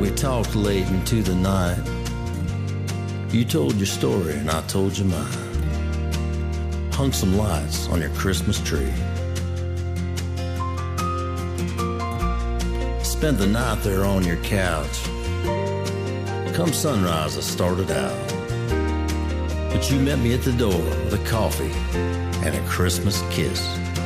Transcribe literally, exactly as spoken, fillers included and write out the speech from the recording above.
We talked late into the night. You told your story and I told you mine. Hung some lights on your Christmas tree. Spent the night there on your couch. Come sunrise, I started out. But you met me at the door with a coffee and a Christmas kiss.